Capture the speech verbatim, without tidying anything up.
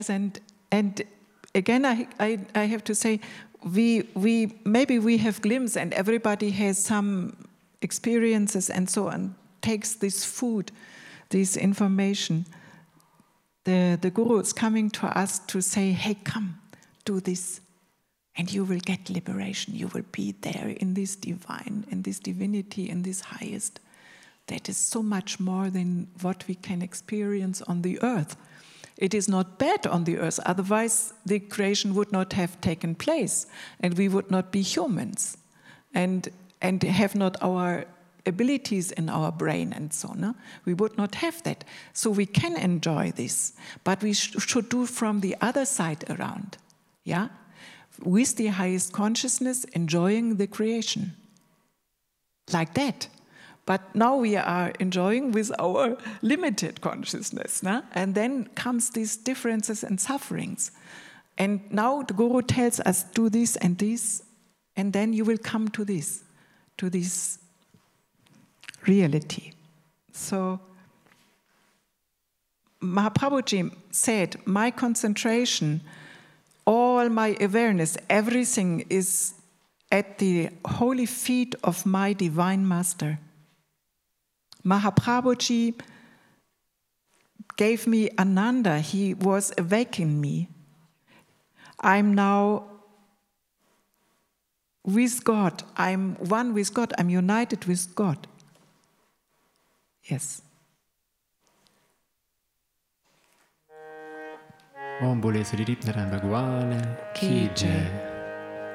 and and again, I, I I have to say, we we maybe we have glimpses, and everybody has some experiences and so on. Takes this food, this information. The the Guru is coming to us to say, hey, come, do this, and you will get liberation. You will be there in this divine, in this divinity, in this highest. That is so much more than what we can experience on the earth. It is not bad on the earth, otherwise the creation would not have taken place, and we would not be humans, and and have not our abilities in our brain and so on. No? We would not have that. So we can enjoy this, but we sh- should do from the other side around, yeah, with the highest consciousness, enjoying the creation, like that. But now we are enjoying with our limited consciousness, no? And then comes these differences and sufferings. And now the Guru tells us, do this and this, and then you will come to this, to this reality. So Mahaprabhuji said, my concentration, all my awareness, everything is at the holy feet of my divine master. Mahaprabhuji gave me Ananda. He was awakening me. I'm now with God. I'm one with God. I'm united with God. Yes. Om Bole Sri Narayana Bhagwan Ki Jai.